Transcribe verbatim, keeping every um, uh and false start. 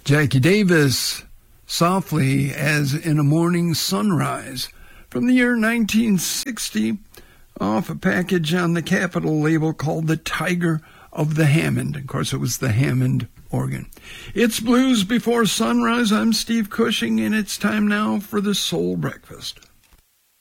Jackie Davis, Softly as in a Morning Sunrise, from the year nineteen sixty, off a package on the Capitol label called The Tiger of the Hammond. Of course, it was the Hammond organ. It's Blues Before Sunrise. I'm Steve Cushing, and it's time now for the Soul Breakfast.